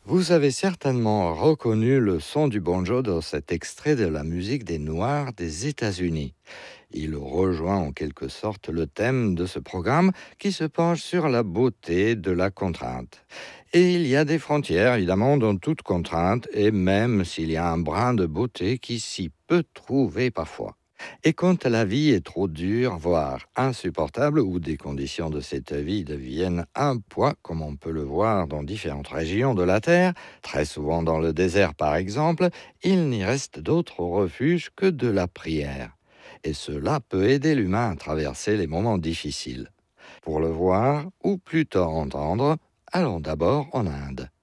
Vous avez certainement reconnu le son du banjo dans cet extrait de la musique des Noirs des États-Unis. Il rejoint en quelque sorte le thème de ce programme qui se penche sur la beauté de la contrainte. Et il y a des frontières, évidemment, dans toute contrainte, et même s'il y a un brin de beauté qui s'y peut trouver parfois. Et quand la vie est trop dure, voire insupportable, ou des conditions de cette vie deviennent un poids, comme on peut le voir dans différentes régions de la Terre, très souvent dans le désert par exemple, il n'y reste d'autre refuge que de la prière. Et cela peut aider l'humain à traverser les moments difficiles. Pour le voir, ou plutôt entendre, allons d'abord en Inde.